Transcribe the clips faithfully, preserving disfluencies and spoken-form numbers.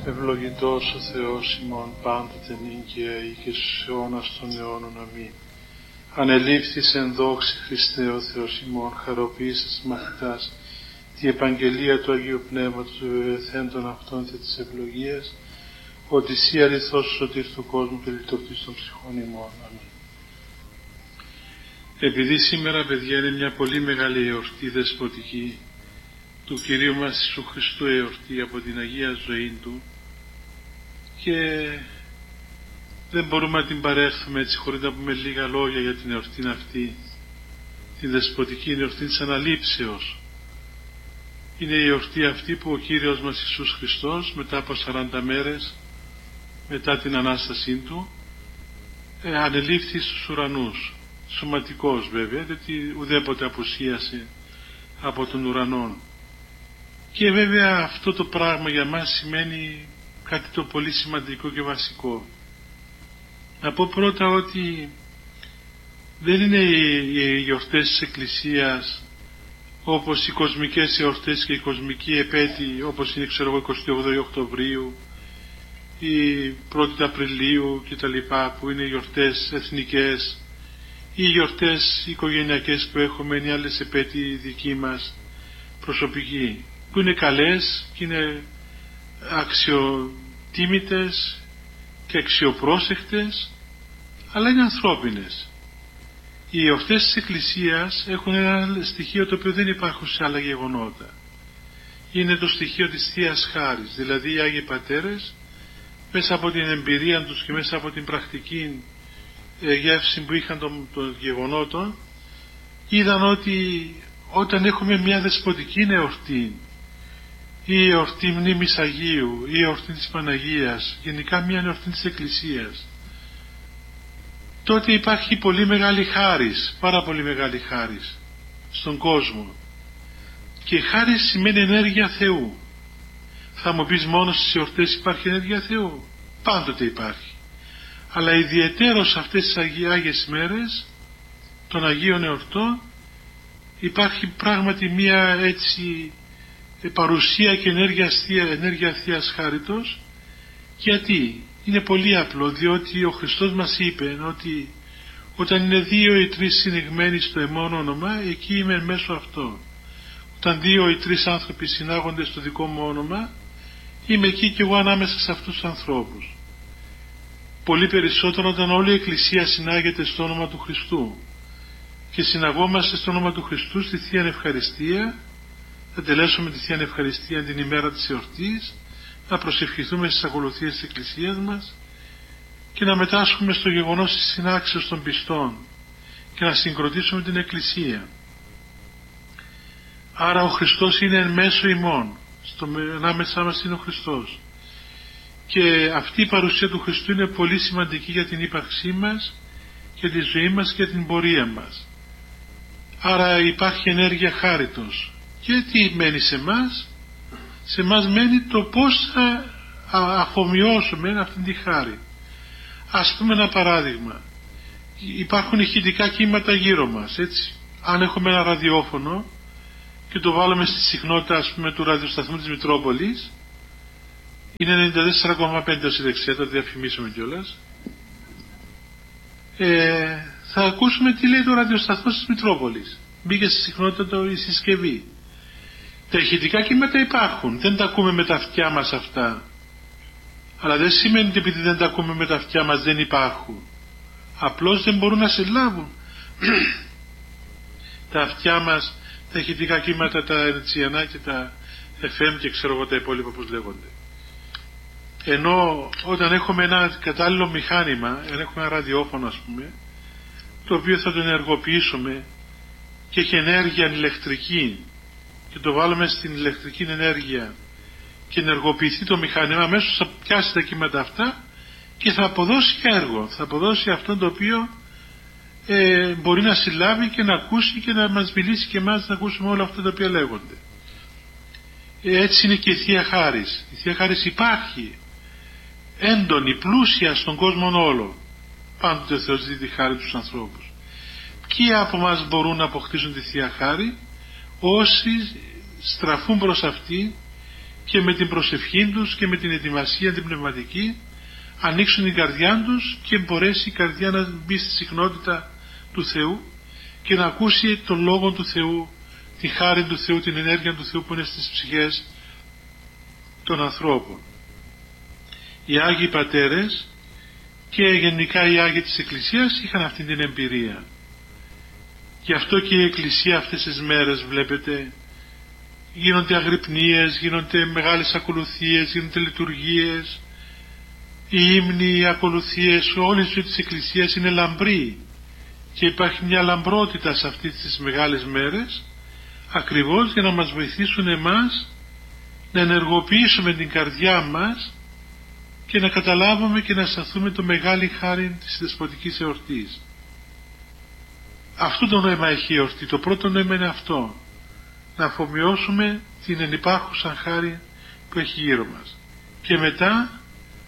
Ευλογητός ο Θεός ημών πάντοτε νύγκαια ή και στους αιώνας των αιώνων. Αμήν. Ανελήφθης εν δόξη Χριστέ ο Θεός ημών, χαροποίησας μαθητάς τη επαγγελία του Αγίου Πνεύματος βεβαιωθέντων αυτών και της ευλογίας, ότι εσύ αληθώς ο σωτήρ του κόσμου και λυτρωτής των ψυχών ημών. Αμήν. Επειδή σήμερα, παιδιά, είναι μια πολύ μεγάλη εορτή δεσποτική του Κυρίου μας Ιησού Χριστού, εορτή από την Αγία ζωή Του, και δεν μπορούμε να την παρέχθουμε έτσι χωρίς να πούμε λίγα λόγια για την εορτή αυτή, την δεσποτική εορτή της Αναλήψεως. Είναι η εορτή αυτή που ο Κύριος μας Ιησούς Χριστός μετά από σαράντα μέρες μετά την Ανάστασή Του ε, ανελήφθη στους ουρανούς, σωματικός βέβαια, γιατί ουδέποτε απουσίασε από τον ουρανό. Και βέβαια αυτό το πράγμα για μας σημαίνει κάτι το πολύ σημαντικό και βασικό. Να πω πρώτα ότι δεν είναι οι γιορτές της Εκκλησίας όπως οι κοσμικές εορτές και οι κοσμικοί επέτειοι, όπως είναι ξέρω εγώ εικοστή όγδοη Οκτωβρίου ή πρώτη Απριλίου και τα λοιπά, που είναι γιορτές εθνικές ή γιορτές οικογενειακές που έχουμε, ή άλλες επέτειοι δικοί μας προσωπικοί, που είναι καλές και είναι αξιοτίμητες και αξιοπρόσεχτες, αλλά είναι ανθρώπινες. Οι εορτές της Εκκλησίας έχουν ένα στοιχείο το οποίο δεν υπάρχουν σε άλλα γεγονότα. Είναι το στοιχείο της Θείας Χάρης, δηλαδή οι Άγιοι Πατέρες μέσα από την εμπειρία τους και μέσα από την πρακτική γεύση που είχαν των, των γεγονότων, είδαν ότι όταν έχουμε μια δεσποτική εορτή ή εορτή μνήμης Αγίου ή εορτή της Παναγίας, γενικά μια εορτή της Εκκλησίας, τότε υπάρχει πολύ μεγάλη χάρις, πάρα πολύ μεγάλη χάρις στον κόσμο. Και χάρις σημαίνει ενέργεια Θεού. Θα μου πεις μόνο στις εορτές υπάρχει ενέργεια Θεού? Πάντοτε υπάρχει. Αλλά ιδιαιτέρως αυτές τις Άγιες μέρες των Αγίων Εορτών υπάρχει πράγματι μια έτσι παρουσία και ενέργεια, ενέργεια Θείας Χάριτος. Γιατί? Είναι πολύ απλό, διότι ο Χριστός μας είπε ότι όταν είναι δύο ή τρεις συνηγμένοι στο εμόν όνομα, εκεί είμαι μέσω αυτό. Όταν δύο ή τρεις άνθρωποι συνάγονται στο δικό μου όνομα, είμαι εκεί και εγώ ανάμεσα σε αυτούς τους ανθρώπους. Πολύ περισσότερο όταν όλη η Εκκλησία συνάγεται στο όνομα του Χριστού και συναγόμαστε στο όνομα του Χριστού στη Θεία Ευχαριστία. Θα τελέσουμε τη Θεία Ευχαριστία την ημέρα της εορτής, να προσευχηθούμε στις ακολουθίες της Εκκλησίας μας και να μετάσχουμε στο γεγονός της συνάξεως των πιστών και να συγκροτήσουμε την Εκκλησία. Άρα ο Χριστός είναι εν μέσω ημών, στο, ανάμεσά μας είναι ο Χριστός, και αυτή η παρουσία του Χριστού είναι πολύ σημαντική για την ύπαρξή μας και τη ζωή μας και την πορεία μας. Άρα υπάρχει ενέργεια χάριτος. Και τι μένει σε μας? Σε μας μένει το πώς θα αφομοιώσουμε αυτή τη χάρη. Ας πούμε ένα παράδειγμα. Υπάρχουν ηχητικά κύματα γύρω μας, έτσι. Αν έχουμε ένα ραδιόφωνο και το βάλουμε στη συχνότητα, ας πούμε, του ραδιοσταθμού της Μητρόπολης, είναι ενενήντα τέσσερα κόμμα πέντε ως η δεξιά, θα το διαφημίσουμε κιόλας, ε, θα ακούσουμε τι λέει το ραδιοσταθμός της Μητρόπολης. Μπήκε στη συχνότητα το, η συσκευή. Τα ηχητικά κύματα υπάρχουν, δεν τα ακούμε με τα αυτιά μας αυτά, αλλά δεν σημαίνει ότι επειδή δεν τα ακούμε με τα αυτιά μας δεν υπάρχουν. Απλώς δεν μπορούν να συλλάβουν τα αυτιά μας τα ηχητικά κύματα, τα ερτσιανά και τα εφ εμ και ξέρω εγώ τα υπόλοιπα πώς λέγονται. Ενώ όταν έχουμε ένα κατάλληλο μηχάνημα, αν έχουμε ένα ραδιόφωνο ας πούμε, το οποίο θα το ενεργοποιήσουμε και έχει ενέργεια ηλεκτρική και το βάλουμε στην ηλεκτρική ενέργεια και ενεργοποιηθεί το μηχάνημα, αμέσως θα πιάσει τα κύματα αυτά και θα αποδώσει έργο, θα αποδώσει αυτό το οποίο ε, μπορεί να συλλάβει και να ακούσει και να μας μιλήσει και εμάς να ακούσουμε όλα αυτά τα οποία λέγονται. Ε, έτσι είναι και η Θεία Χάρις. Η Θεία Χάρις υπάρχει έντονη, πλούσια στον κόσμο όλο. Πάντοτε ο Θεός δίνει τη χάρη τους ανθρώπους. Ποιοι από μας μπορούν να αποκτήσουν τη Θεία Χάρη? Όσοι στραφούν προς αυτή και με την προσευχή τους και με την ετοιμασία την πνευματική ανοίξουν την καρδιά τους και μπορέσει η καρδιά να μπει στη συχνότητα του Θεού και να ακούσει τον Λόγο του Θεού, τη χάρη του Θεού, την ενέργεια του Θεού που είναι στις ψυχές των ανθρώπων. Οι Άγιοι Πατέρες και γενικά οι Άγιοι της Εκκλησίας είχαν αυτή την εμπειρία. Γι' αυτό και η Εκκλησία αυτές τις μέρες, βλέπετε, γίνονται αγρυπνίες, γίνονται μεγάλες ακολουθίες, γίνονται λειτουργίες, οι ύμνοι, οι ακολουθίες, όλη η ζωή της Εκκλησίας είναι λαμπρή και υπάρχει μια λαμπρότητα σε αυτές τις μεγάλες μέρες, ακριβώς για να μας βοηθήσουν εμάς να ενεργοποιήσουμε την καρδιά μας και να καταλάβουμε και να αισθανθούμε το μεγάλη χάρη της δεσποτικής εορτής. Αυτό το νόημα έχει η εορτή. Το πρώτο νόημα είναι αυτό, να αφομοιώσουμε την ενυπάρχουσα χάρη που έχει γύρω μας, και μετά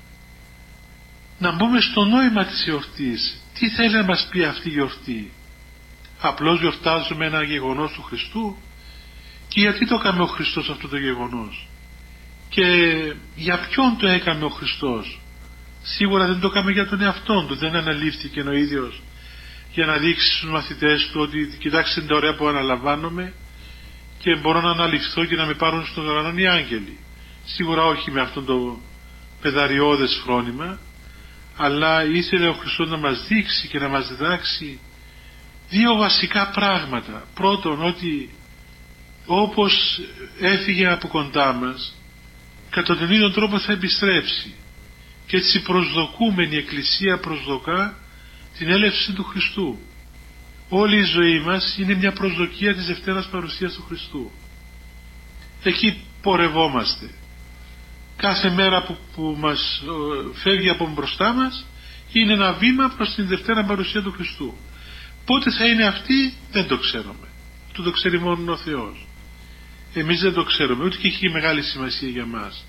να μπούμε στο νόημα της εορτής. Τι θέλει να μας πει αυτή η εορτή? Απλώς γιορτάζουμε ένα γεγονός του Χριστού? Και γιατί το έκανε ο Χριστός αυτό το γεγονός? Και για ποιον το έκανε ο Χριστός? Σίγουρα δεν το έκανε για τον εαυτόν του, δεν αναλήφθηκε ο ίδιος για να δείξει στους μαθητές του ότι κοιτάξτε την ωραία που αναλαμβάνομαι και μπορώ να αναλυφθώ και να με πάρουν στον ουρανό οι άγγελοι. Σίγουρα όχι με αυτόν το παιδαριώδες φρόνημα, αλλά ήθελε ο Χριστός να μας δείξει και να μας διδάξει δύο βασικά πράγματα. Πρώτον, ότι όπως έφυγε από κοντά μας, κατά τον ίδιο τρόπο θα επιστρέψει, και έτσι προσδοκούμενη η Εκκλησία προσδοκά την έλευση του Χριστού. Όλη η ζωή μας είναι μια προσδοκία της Δευτέρας Παρουσίας του Χριστού. Εκεί πορευόμαστε. Κάθε μέρα που, που μας φεύγει από μπροστά μας είναι ένα βήμα προς την Δευτέρα Παρουσία του Χριστού. Πότε θα είναι αυτή δεν το ξέρουμε. Αυτό το ξέρει μόνο ο Θεός. Εμείς δεν το ξέρουμε, ούτε και έχει μεγάλη σημασία για μας.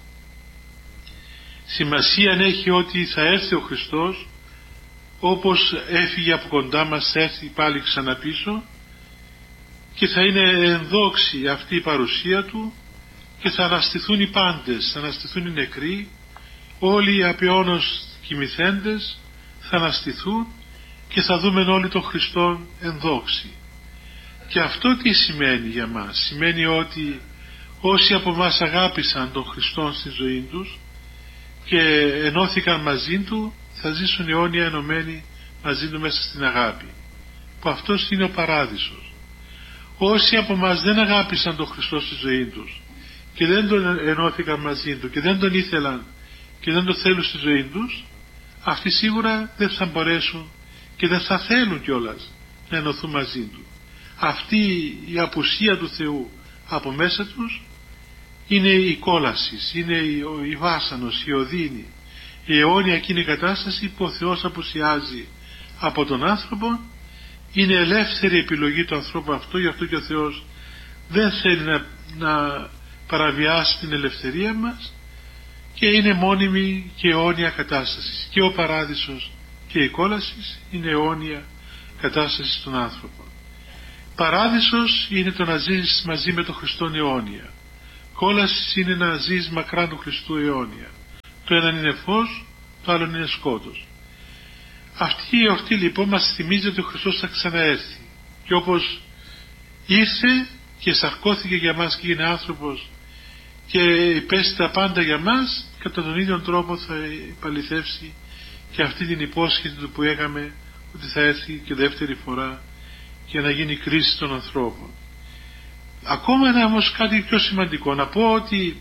Σημασία έχει ότι θα έρθει ο Χριστός, όπως έφυγε από κοντά μας, θα έρθει πάλι ξανά πίσω και θα είναι ενδόξη αυτή η παρουσία του και θα αναστηθούν οι πάντες, θα αναστηθούν οι νεκροί, όλοι οι απειώνως κοιμηθέντες θα αναστηθούν και θα δούμε όλοι τον Χριστόν ενδόξη. Και αυτό τι σημαίνει για μας? Σημαίνει ότι όσοι από μας αγάπησαν τον Χριστόν στη ζωή τους και ενώθηκαν μαζί του, θα ζήσουν αιώνια ενωμένοι μαζί του μέσα στην αγάπη, που αυτός είναι ο παράδεισος. Όσοι από μας δεν αγάπησαν τον Χριστό στη ζωή τους και δεν τον ενώθηκαν μαζί του και δεν τον ήθελαν και δεν τον θέλουν στη ζωή τους, αυτοί σίγουρα δεν θα μπορέσουν και δεν θα θέλουν κιόλας να ενωθούν μαζί του. Αυτή η απουσία του Θεού από μέσα τους είναι η κόλαση, είναι η βάσανος, η οδύνη, η αιώνια εκείνη κατάσταση που ο Θεός απουσιάζει από τον άνθρωπο. Είναι ελεύθερη επιλογή του ανθρώπου αυτό, γι' αυτό και ο Θεός δεν θέλει να, να παραβιάσει την ελευθερία μας, και είναι μόνιμη και αιώνια κατάσταση. Και ο παράδεισος και η κόλαση είναι αιώνια κατάσταση στον άνθρωπο. Παράδεισος είναι το να ζεις μαζί με τον Χριστό αιώνια. Κόλαση είναι να ζεις μακράν του Χριστού αιώνια. Το ένα είναι φως, το άλλο είναι σκότος. Αυτή η εορτή λοιπόν μας θυμίζει ότι ο Χριστός θα ξαναέρθει, και όπως ήρθε και σαρκώθηκε για μας και είναι άνθρωπος και υπέστη τα πάντα για μας, κατά τον ίδιο τρόπο θα επαληθεύσει και αυτή την υπόσχεση του που έκαμε, ότι θα έρθει και δεύτερη φορά για να γίνει κρίση των ανθρώπων. Ακόμα ένα όμως κάτι πιο σημαντικό, να πω ότι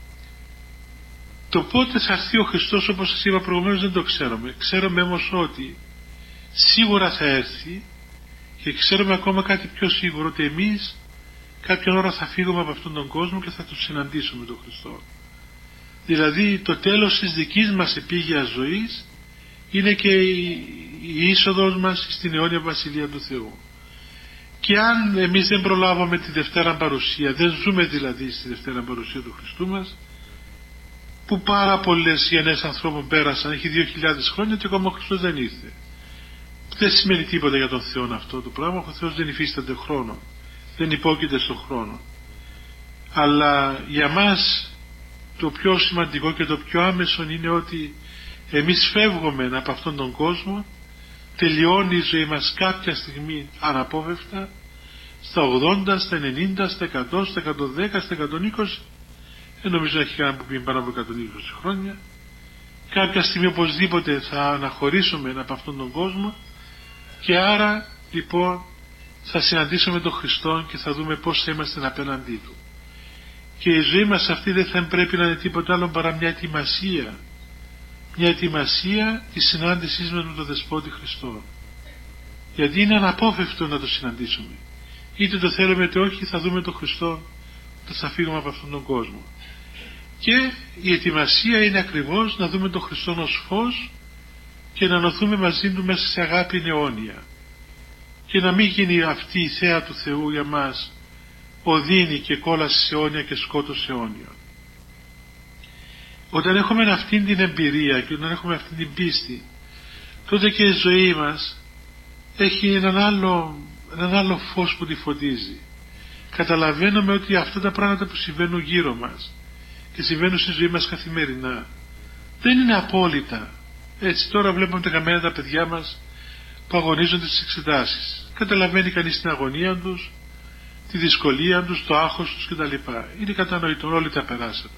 το πότε θα έρθει ο Χριστός, όπως σας είπα προηγουμένως, δεν το ξέρουμε. Ξέρουμε όμως ότι σίγουρα θα έρθει, και ξέρουμε ακόμα κάτι πιο σίγουρο, ότι εμείς κάποια ώρα θα φύγουμε από αυτόν τον κόσμο και θα τον συναντήσουμε τον Χριστό. Δηλαδή το τέλος της δικής μας επίγειας ζωής είναι και η, η είσοδος μας στην αιώνια Βασιλεία του Θεού. Και αν εμείς δεν προλάβουμε τη Δευτέρα Παρουσία, δεν ζούμε δηλαδή στη Δευτέρα Παρουσία του Χριστού μας, που πάρα πολλές γενναίες ανθρώπων πέρασαν, έχει δύο χιλιάδες χρόνια και ακόμα ο Χριστός δεν ήρθε. Δεν σημαίνει τίποτα για τον Θεό αυτό το πράγμα. Ο Θεός δεν υφίσταται χρόνο, δεν υπόκειται στον χρόνο. Αλλά για μας το πιο σημαντικό και το πιο άμεσο είναι ότι εμείς φεύγουμε από αυτόν τον κόσμο, τελειώνει η ζωή μας κάποια στιγμή αναπόφευκτα, στα ογδόντα, στα ενενήντα, στα εκατό, στα εκατόν δέκα, στα εκατόν είκοσι, δεν νομίζω να έχει κανένα που πει πάνω από εκατόν είκοσι χρόνια. Κάποια στιγμή οπωσδήποτε θα αναχωρήσουμε από αυτόν τον κόσμο και άρα λοιπόν θα συναντήσουμε τον Χριστό και θα δούμε πώς θα είμαστε απέναντί Του. Και η ζωή μας αυτή δεν θα πρέπει να είναι τίποτα άλλο παρά μια ετοιμασία, μια ετοιμασία της συνάντησής μας με τον Δεσπότη Χριστό. Γιατί είναι αναπόφευκτο να το συναντήσουμε. Είτε το θέλουμε είτε όχι, θα δούμε τον Χριστό όταν θα φύγουμε από αυτόν τον κόσμο. Και η ετοιμασία είναι ακριβώς να δούμε τον Χριστό ως φως και να ενωθούμε μαζί Του μέσα σε αγάπη αιώνια. Και να μην γίνει αυτή η θέα του Θεού για μας οδύνη και κόλαση αιώνια και σκότος αιώνιο. Όταν έχουμε αυτή την εμπειρία και όταν έχουμε αυτή την πίστη, τότε και η ζωή μας έχει έναν άλλο, έναν άλλο φως που τη φωτίζει. Καταλαβαίνουμε ότι αυτά τα πράγματα που συμβαίνουν γύρω μας και συμβαίνουν στη ζωή μας καθημερινά δεν είναι απόλυτα. Έτσι τώρα βλέπουμε τα καμένα τα παιδιά μας που αγωνίζονται στις εξετάσεις. Καταλαβαίνει κανείς την αγωνία τους, τη δυσκολία τους, το άγχος τους κτλ. Είναι κατανοητό, όλοι τα περάσαμε.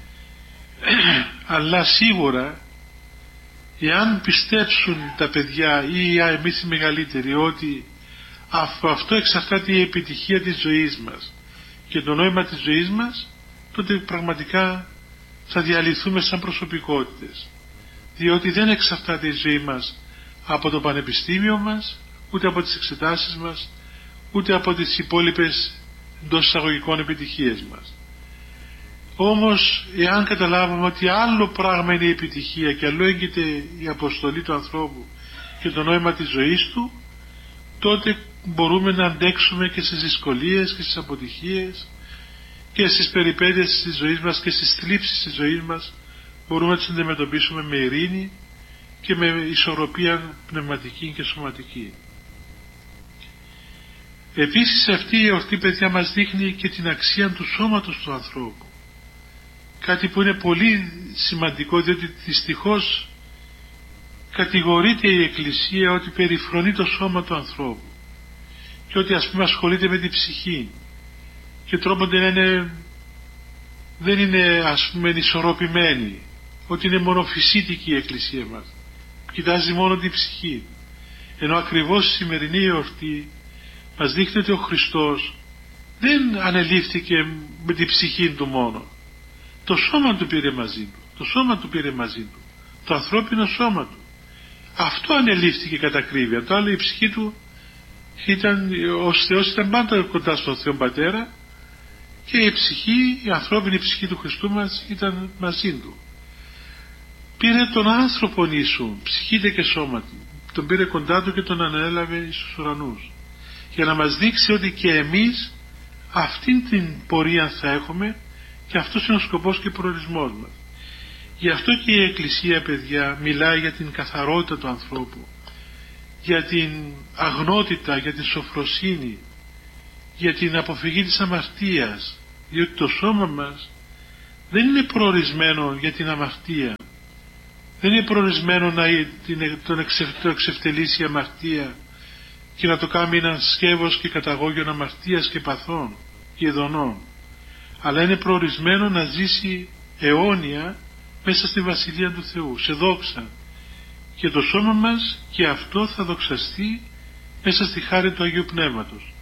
Αλλά σίγουρα εάν πιστέψουν τα παιδιά ή εμείς οι μεγαλύτεροι ότι αυτό εξαρτάται η επιτυχία της ζωής μας και το νόημα της ζωής μας, τότε πραγματικά θα διαλυθούμε σαν προσωπικότητες, διότι δεν εξαρτάται η ζωή μας από το πανεπιστήμιο μας, ούτε από τις εξετάσεις μας, ούτε από τις υπόλοιπες εντός εισαγωγικών επιτυχίες μας. Όμως εάν καταλάβουμε ότι άλλο πράγμα είναι η επιτυχία και άλλο έγκυται η αποστολή του ανθρώπου και το νόημα της ζωής του, τότε μπορούμε να αντέξουμε και στις δυσκολίες και στις αποτυχίες και στις περιπέτειες της ζωής μας και στις θλίψεις της ζωής μας, μπορούμε να τις αντιμετωπίσουμε με ειρήνη και με ισορροπία πνευματική και σωματική. Επίσης αυτή η εορτή, παιδιά, μας δείχνει και την αξία του σώματος του ανθρώπου, κάτι που είναι πολύ σημαντικό, διότι δυστυχώς κατηγορείται η Εκκλησία ότι περιφρονεί το σώμα του ανθρώπου και ότι ας πούμε ασχολείται με την ψυχή και τρόπονται να είναι, δεν είναι ας πούμε ισορροπημένη, ότι είναι μονοφυσίτικη η Εκκλησία μας, κοιτάζει μόνο την ψυχή, ενώ ακριβώς η σημερινή εορτή μας δείχνει ότι ο Χριστός δεν ανελήφθηκε με την ψυχή του μόνο, το σώμα του πήρε μαζί του, το σώμα του πήρε μαζί του, το ανθρώπινο σώμα του, αυτό ανελήφθηκε κατά ακρίβεια. Το άλλο, η ψυχή του ήταν, ως Θεός ήταν πάντα κοντά στον Θεό Πατέρα και η ψυχή, η ανθρώπινη ψυχή του Χριστού μας ήταν μαζί του. Πήρε τον άνθρωπο ίσου, ψυχήτε και σώματι, τον πήρε κοντά του και τον ανέλαβε στους ουρανούς, για να μας δείξει ότι και εμείς αυτήν την πορεία θα έχουμε και αυτός είναι ο σκοπός και προορισμός μας. Γι' αυτό και η Εκκλησία, παιδιά, μιλάει για την καθαρότητα του ανθρώπου, για την αγνότητα, για την σοφροσύνη, για την αποφυγή της αμαρτίας, διότι το σώμα μας δεν είναι προορισμένο για την αμαρτία, δεν είναι προορισμένο να τον εξευτελίσει η αμαρτία και να το κάνει έναν σκεύος και καταγόγιον αμαρτίας και παθών και ειδονών, αλλά είναι προορισμένο να ζήσει αιώνια μέσα στη Βασιλεία του Θεού, σε δόξα, και το σώμα μας και αυτό θα δοξαστεί μέσα στη χάρη του Αγίου Πνεύματος.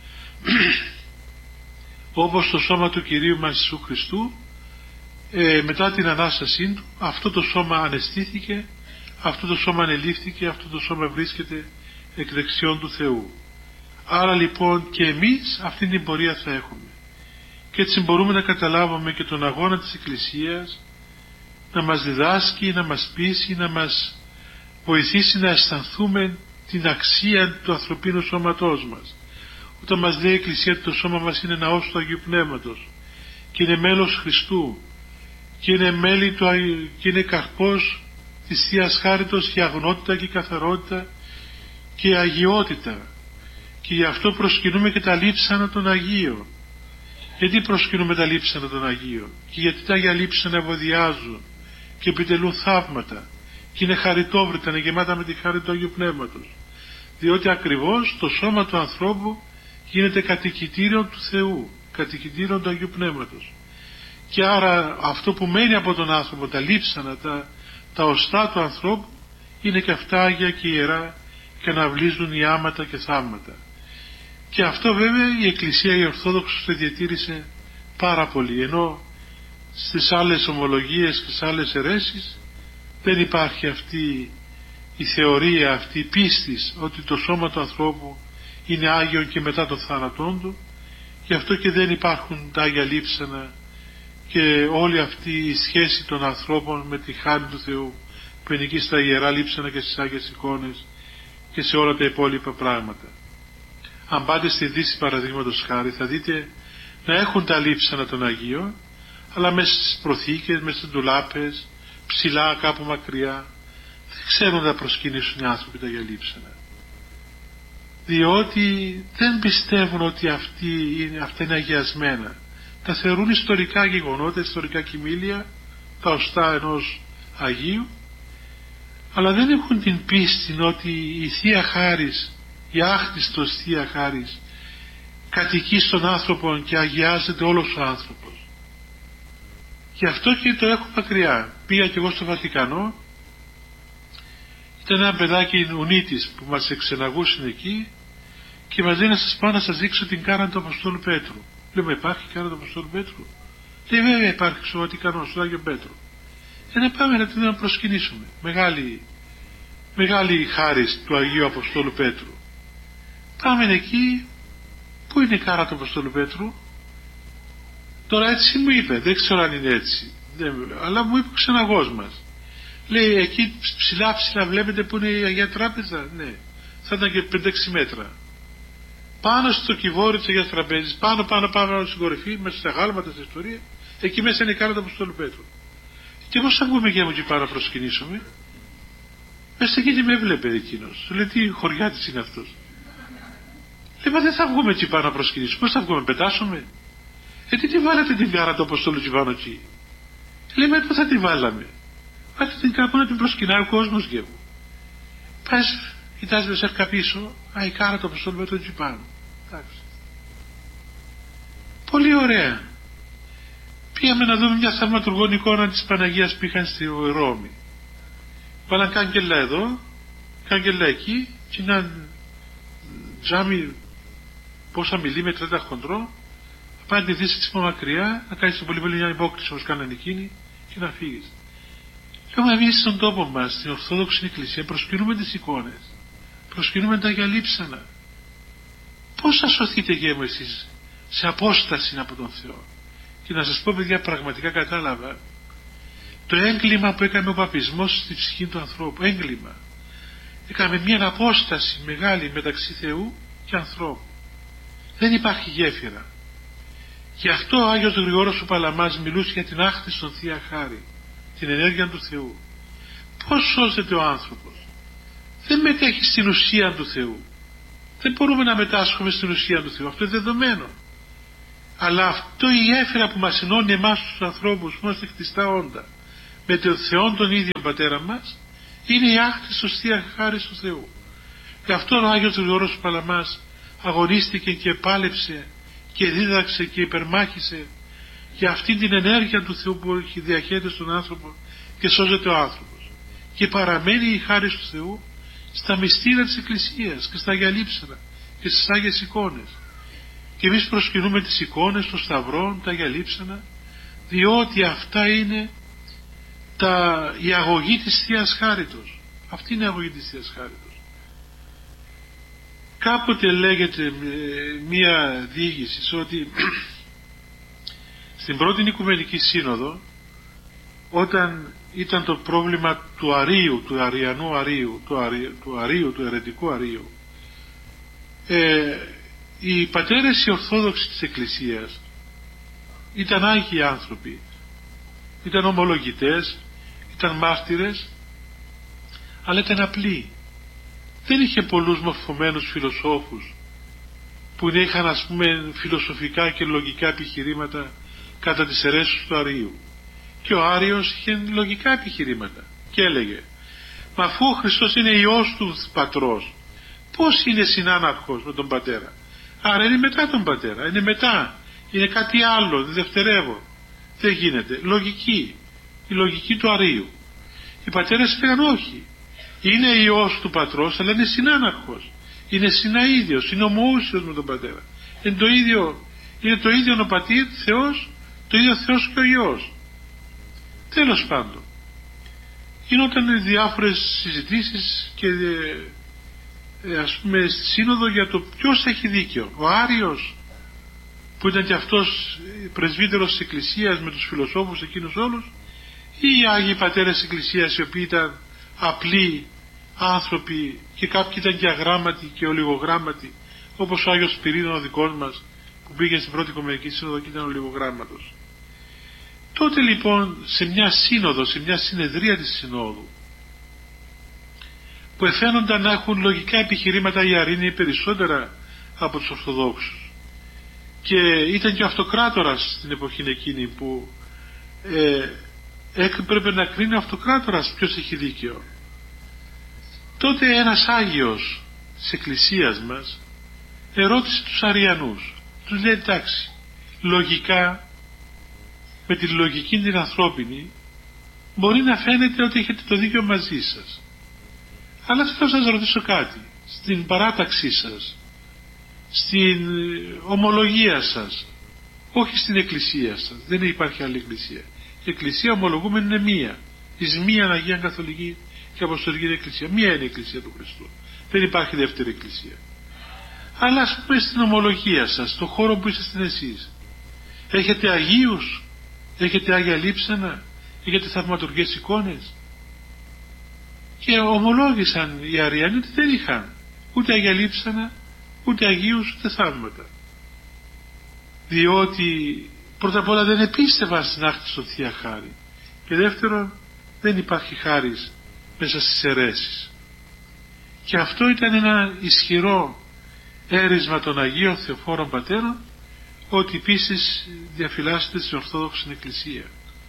Όπως το σώμα του Κυρίου μας Ιησού Χριστού, ε, μετά την Ανάστασή Του, αυτό το σώμα ανεστήθηκε, αυτό το σώμα ανελήφθηκε, αυτό το σώμα βρίσκεται εκ δεξιών του Θεού. Άρα λοιπόν και εμείς αυτή την πορεία θα έχουμε. Και έτσι μπορούμε να καταλάβουμε και τον αγώνα της Εκκλησίας, να μας διδάσκει, να μας πείσει, να μας βοηθήσει να αισθανθούμε την αξία του ανθρωπίνου σώματός μας. Όταν μας λέει η Εκκλησία ότι το σώμα μας είναι ναός του Αγίου Πνεύματος και είναι μέλος Χριστού και είναι, μέλη του, και είναι καρπός της Θείας Χάριτος και αγνότητα και καθαρότητα και αγιότητα, και γι' αυτό προσκυνούμε και τα λείψανα των Αγίων Γιατί προσκυνούμε τα λείψανα των Αγίων και γιατί τα Αγία λείψανα ευωδιάζουν και επιτελούν θαύματα και είναι χαριτόβρητα, είναι γεμάτα με τη χάρη του Αγίου Πνεύματος, διότι ακριβώς το σώμα του ανθρώπου γίνεται κατοικητήριο του Θεού, κατοικητήριο του Αγίου Πνεύματος, και άρα αυτό που μένει από τον άνθρωπο, τα λείψανα, τα, τα οστά του ανθρώπου, είναι και αυτά Άγια και Ιερά και αναβλύζουν οι άματα και θαύματα. Και αυτό βέβαια η Εκκλησία η Ορθόδοξη το διατήρησε πάρα πολύ, ενώ στις άλλες ομολογίες και στις άλλες αιρέσεις δεν υπάρχει αυτή η θεωρία, αυτή η πίστης ότι το σώμα του ανθρώπου είναι Άγιο και μετά τον θάνατόν του, γι' αυτό και δεν υπάρχουν τα Άγια λείψανα και όλη αυτή η σχέση των ανθρώπων με τη χάρη του Θεού που είναι εκεί στα Ιερά λείψανα και στις Άγιες εικόνες και σε όλα τα υπόλοιπα πράγματα. Αν πάτε στη Δύση παραδείγματος χάρη θα δείτε να έχουν τα λείψανα των Αγίων, αλλά μέσα στις προθήκες, μέσα στις ντουλάπες, ψηλά κάπου μακριά, δεν ξέρουν να προσκυνήσουν οι άνθρωποι τα Αγία λείψανα, διότι δεν πιστεύουν ότι αυτοί είναι, αυτά είναι αγιασμένα. Τα θεωρούν ιστορικά γεγονότα, ιστορικά κοιμήλια, τα οστά ενός Αγίου, αλλά δεν έχουν την πίστη ότι η Θεία Χάρις, η άκτιστος Θεία Χάρις κατοικεί στον άνθρωπο και αγιάζεται όλος ο άνθρωπος. Γι' αυτό και το έχω μακριά. Πήγα και εγώ στο Βατικανό, ήταν ένα παιδάκι Ουνίτης που μας εξεναγούσαν εκεί και μας λέει να σας πάω να σας δείξω την κάρα του Αποστόλου Πέτρου. Λέμε, υπάρχει κάρα του Αποστόλου Πέτρου? Λέει, βέβαια υπάρχει στο Βατικανό, στο Άγιο Πέτρο. Ε, να πάμε να την να προσκυνήσουμε. Μεγάλη, μεγάλη χάρις του Αγίου Αποστόλου Πέτρου. Πάμε εκεί. Πού είναι η κάρα του Αποστόλου Πέτρου? Τώρα έτσι μου είπε, δεν ξέρω αν είναι έτσι, δεν, αλλά μου είπε ο ξεναγός μας. Λέει, εκεί ψηλά ψηλά βλέπετε που είναι η Αγία Τράπεζα? Ναι, θα ήταν και πέντε έξι μέτρα. Πάνω στο κυβόρι της Αγίας Τραπέζης, πάνω πάνω πάνω στην κορυφή, μέσα στα γάλματα της ιστορίας, εκεί μέσα είναι η κάρα του Αποστόλου Πέτρου. Και πώς θα βγούμε και μου εκεί πάνω να προσκυνήσουμε? Μέσα εκεί με έβλεπε εκείνος. Λέει, τι χωριάτης είναι αυτός? Λέει, μα δεν θα βγούμε εκεί πάνω να προσκυνήσουμε. Πώς θα βγούμε, πετάσουμε? Ε, τι τη βάλατε την κάρα του Αποστόλου εκεί πάνω εκεί? Λέει, μα πού θα τη βάλαμε? Πάτε την κάπου να την προσκυνάει ο κόσμος και μου. Πας, κοιτάς με σέρκα πίσω, α, η κάρα του Αποστόλου Πέτρου εκεί πάνω. Εντάξει. Πολύ ωραία. Πήγαμε να δούμε μια θαυματουργών εικόνα της Παναγίας που είχαν στη Ρώμη. Βάλαν κάγκελα εδώ, κάγκελα εκεί, και ένα τζάμι πόσα μιλίμετρα ήταν χοντρό, πάνε τη δύση της μακριά, να κάνεις το πολύ πολύ μια υπόκριση όπως κάνανε εκείνοι και να φύγεις. Λέω, εμείς στον τόπο μας, στην Ορθόδοξη Εκκλησία, προσκυνούμε τις εικόνες, προσκυνούμε τα Αγία λείψανα. Πώς θα σωθείτε και εσείς σε απόσταση από τον Θεό? Και να σας πω, παιδιά, πραγματικά κατάλαβα το έγκλημα που έκανε ο παπισμός στη ψυχή του ανθρώπου. Έγκλημα. Έκαμε μια απόσταση μεγάλη μεταξύ Θεού και ανθρώπου. Δεν υπάρχει γέφυρα. Γι' αυτό ο Άγιος Γρηγόρος ο Παλαμάς μιλούσε για την άκτηση των Θεία Χάρη, την ενέργεια του Θεού. Πώς σώζεται ο άνθρωπος? Δεν μετέχει στην ουσία του Θεού. Δεν μπορούμε να μετάσχουμε στην ουσία του Θεού. Αυτό είναι δεδομένο. Αλλά αυτό η γέφυρα που μας ενώνει εμάς τους ανθρώπους που είμαστε χτιστά όντα με τον Θεό τον ίδιο Πατέρα μας, είναι η άκτηση Θεία Χάρις του Θεού. Γι' αυτό ο Άγιος Γρηγόρος ο Παλαμάς αγωνίστηκε και πάλεψε και δίδαξε και υπερμάχησε για αυτή την ενέργεια του Θεού που διαχέεται στον άνθρωπο και σώζεται ο άνθρωπος. Και παραμένει η χάρη του Θεού στα μυστήρια της Εκκλησίας και στα Αγία λείψανα και στις Άγιες εικόνες. Και εμείς προσκυνούμε τις εικόνες των σταυρών, τα Αγία λείψανα, διότι αυτά είναι τα, η αγωγή της Θείας Χάριτος. Αυτή είναι η αγωγή της Θείας Χάριτος. Κάποτε λέγεται μία διήγηση ότι στην πρώτη Οικουμενική Σύνοδο, όταν ήταν το πρόβλημα του αρείου, του αριανού αρείου, του αρείου, του, αρείου, του αιρετικού αρείου, ε, οι πατέρες οι Ορθόδοξοι της Εκκλησίας ήταν άγιοι άνθρωποι, ήταν ομολογητές, ήταν μάρτυρες, αλλά ήταν απλοί. Δεν είχε πολλούς μορφωμένους φιλοσόφους που είχαν ας πούμε φιλοσοφικά και λογικά επιχειρήματα κατά τις αιρέσεις του Αρίου. Και ο Άριος είχε λογικά επιχειρήματα και έλεγε, μα αφού ο Χριστός είναι Υιός του Πατρός, πώς είναι συνάναρχος με τον Πατέρα? Άρα είναι μετά τον Πατέρα, είναι μετά, είναι κάτι άλλο, δευτερεύω. Δεν γίνεται. Λογική, η λογική του Αρίου. Οι πατέρες έλεγαν όχι, είναι Υιός του Πατρός, αλλά είναι συνάναρχος, είναι συναίδιος, είναι ομοούσιος με τον Πατέρα. Είναι το ίδιο, είναι το ίδιο ο Πατήρ Θεός, το ίδιο Θεός και ο Υιός. Τέλος πάντων, γινόταν διάφορες συζητήσεις και ε, ας πούμε στη σύνοδο για το ποιος έχει δίκιο, ο Άριος που ήταν και αυτός πρεσβύτερος της Εκκλησίας με τους φιλοσόφους εκείνους όλους, ή οι Άγιοι Πατέρες της Εκκλησίας, οι οποίοι ήταν απλοί άνθρωποι και κάποιοι ήταν και αγράμματοι και ολιγογράμματοι, όπως ο Άγιος Σπυρίδων ο δικός μας που πήγε στην πρώτη Οικουμενική Σύνοδο και ήταν ολιγογράμματος. Τότε λοιπόν σε μια σύνοδο, σε μια συνεδρία της Συνόδου, που εφαίνονταν να έχουν λογικά επιχειρήματα οι Αρίνοι περισσότερα από τους Ορθοδόξους, και ήταν και ο Αυτοκράτορας στην εποχή εκείνη που ε, έπρεπε να κρίνει ο Αυτοκράτορας ποιος έχει δίκαιο. Τότε ένας Άγιος της Εκκλησίας μας ερώτησε τους Αριανούς, τους λέει εντάξει, λογικά με τη λογική την ανθρώπινη μπορεί να φαίνεται ότι έχετε το δίκαιο μαζί σας, αλλά θέλω να σας ρωτήσω κάτι. Στην παράταξή σας, στην ομολογία σας, όχι στην εκκλησία σας, δεν υπάρχει άλλη εκκλησία. Η εκκλησία ομολογούμενη είναι μία, εις μίαν Αγία Καθολική και Αποστολική Εκκλησία. Μία είναι η εκκλησία του Χριστού, δεν υπάρχει δεύτερη εκκλησία. Αλλά ας πούμε στην ομολογία σας, στον χώρο που είσαστε εσείς, έχετε Αγίους, έχετε Άγια Λείψανα, έχετε θαυματουργές εικόνες? Και ομολόγησαν οι Αριανοί ότι δεν είχαν ούτε Άγια Λείψανα, ούτε Αγίους, ούτε θαύματα, διότι πρώτα απ' όλα δεν επίστευαν στην άκτιστο Θεία Χάρη, και δεύτερον δεν υπάρχει χάρις μέσα στις αιρέσεις. Και αυτό ήταν ένα ισχυρό έρισμα των Αγίων Θεοφόρων Πατέρων, ότι επίσης διαφυλάσσεται στην Ορθόδοξη Εκκλησία.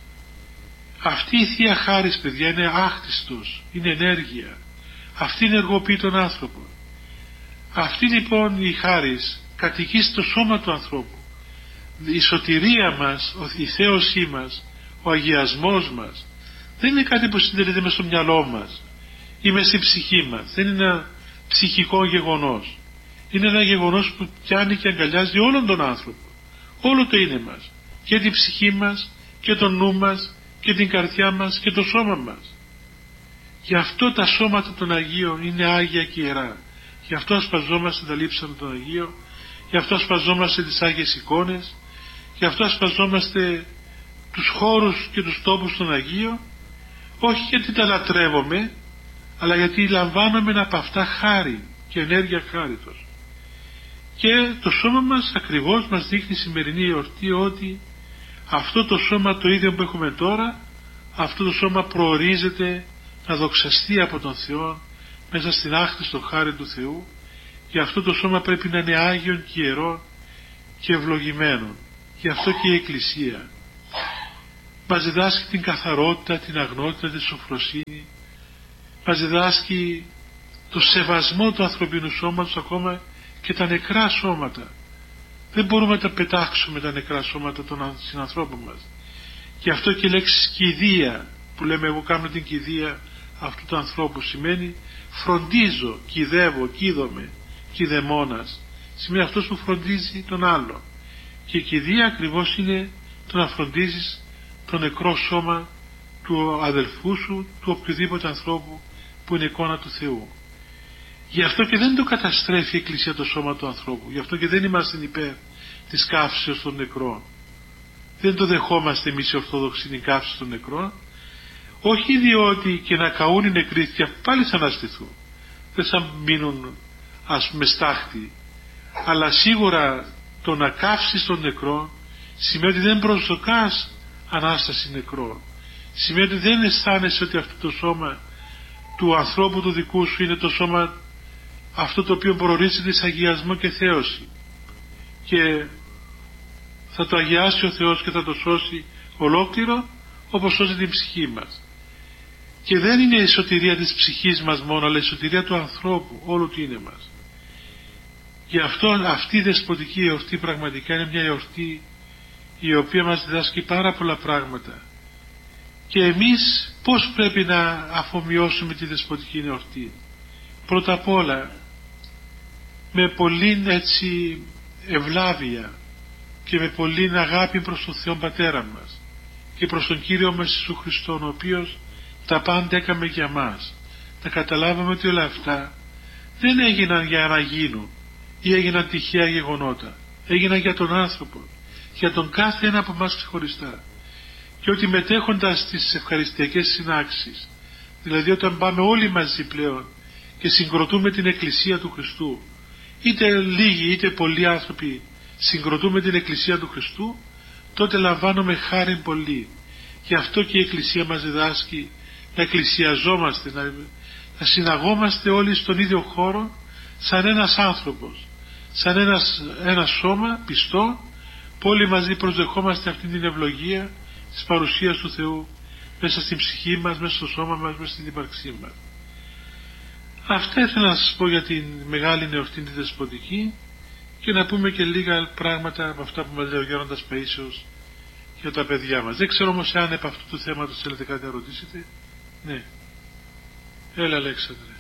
Αυτή η Θεία Χάρις, παιδιά, είναι άκτιστος, είναι ενέργεια, αυτή ενεργοποιεί τον άνθρωπο. Αυτή λοιπόν η χάρις κατοικεί στο σώμα του ανθρώπου. Η σωτηρία μας, η θέωσή μας, ο αγιασμός μας δεν είναι κάτι που συντελείται μες στο μυαλό μας ή μες στην ψυχή μας, δεν είναι ένα ψυχικό γεγονός, είναι ένα γεγονός που πιάνει και αγκαλιάζει όλον τον άνθρωπο, όλο το είναι μας, και την ψυχή μας και τον νου μας και την καρδιά μας και το σώμα μας. Γι' αυτό τα σώματα των Αγίων είναι άγια και ιερά, γι' αυτό ασπαζόμαστε τα λείψανα των Αγίων, γι' αυτό ασπαζόμαστε τις Άγιες εικόνες, γι' αυτό ασπαζόμαστε τους χώρους και τους τόπους των Αγίων, όχι γιατί τα λατρεύουμε, αλλά γιατί λαμβάνουμε από αυτά χάρη και ενέργεια χάριτος. Και το σώμα μας ακριβώς μας δείχνει η σημερινή εορτή ότι αυτό το σώμα το ίδιο που έχουμε τώρα, αυτό το σώμα προορίζεται να δοξαστεί από τον Θεό μέσα στην άκτιστο χάρη του Θεού, και αυτό το σώμα πρέπει να είναι άγιον και ιερό και ευλογημένο. Γι' αυτό και η Εκκλησία μας διδάσκει την καθαρότητα, την αγνότητα, τη σοφροσύνη, μας διδάσκει το σεβασμό του ανθρωπίνου σώματος, ακόμα και τα νεκρά σώματα. Δεν μπορούμε να τα πετάξουμε τα νεκρά σώματα των συνανθρώπων μας. Γι' αυτό και η λέξη κηδεία, που λέμε εγώ κάνω την κηδεία αυτού του ανθρώπου, σημαίνει φροντίζω, κηδεύω, κηδομαι, κηδεμόνας, σημαίνει αυτός που φροντίζει τον άλλο. Και η κηδεία ακριβώς είναι το να φροντίζεις το νεκρό σώμα του αδελφού σου, του οποιοδήποτε ανθρώπου που είναι εικόνα του Θεού. Γι' αυτό και δεν το καταστρέφει η Εκκλησία το σώμα του ανθρώπου, γι' αυτό και δεν είμαστε υπέρ της καύσεως των νεκρών. Δεν το δεχόμαστε εμείς οι Ορθόδοξοι την καύση των νεκρών, όχι διότι και να καούν οι νεκροί και πάλι θα αναστηθούν, δεν θα μείνουν ας πούμε στάχτη, αλλά σίγουρα το να καύσεις τον νεκρό σημαίνει ότι δεν προσδοκάς Ανάσταση νεκρών, σημαίνει ότι δεν αισθάνεσαι ότι αυτό το σώμα του ανθρώπου του δικού σου είναι το σώμα αυτό το οποίο προορίζεται σε αγιασμό και θέωση. και θα το αγιάσει ο Θεός και θα το σώσει ολόκληρο, όπως σώζει την ψυχή μας. Και δεν είναι η σωτηρία της ψυχής μας μόνο, αλλά η σωτηρία του ανθρώπου, όλου του είναι μας. Γι' αυτό αυτή η δεσποτική εορτή πραγματικά είναι μια εορτή η οποία μας διδάσκει πάρα πολλά πράγματα. Και εμείς πώς πρέπει να αφομοιώσουμε τη δεσποτική εορτή? Πρώτα απ' όλα με πολλήν έτσι ευλάβεια και με πολλήν αγάπη προς τον Θεό Πατέρα μας και προς τον Κύριο μας Ιησού Χριστόν, ο οποίος τα πάντα έκαμε για μας. Να καταλάβουμε ότι όλα αυτά δεν έγιναν για να γίνουν ή έγιναν τυχαία γεγονότα. Έγιναν για τον άνθρωπο, για τον κάθε ένα από εμάς ξεχωριστά. Και ότι μετέχοντας στις ευχαριστιακές συνάξεις, δηλαδή όταν πάμε όλοι μαζί πλέον και συγκροτούμε την Εκκλησία του Χριστού, είτε λίγοι είτε πολλοί άνθρωποι συγκροτούμε την Εκκλησία του Χριστού, τότε λαμβάνουμε χάρη πολύ. Γι' αυτό και η Εκκλησία μας διδάσκει να εκκλησιαζόμαστε, να, να συναγόμαστε όλοι στον ίδιο χώρο, σαν ένας άνθρωπος, σαν ένας, ένα σώμα πιστό, που όλοι μαζί προσδεχόμαστε αυτή την ευλογία της παρουσίας του Θεού μέσα στην ψυχή μας, μέσα στο σώμα μας, μέσα στην ύπαρξή μας. Αυτά ήθελα να σας πω για την μεγάλη εορτή τη δεσποτική, και να πούμε και λίγα πράγματα από αυτά που μας λέει ο Γέροντας Παΐσιος για τα παιδιά μας. Δεν ξέρω όμως αν επ' αυτού του θέματος θέλετε κάτι να ρωτήσετε. Ναι. Έλα Αλέξανδρε.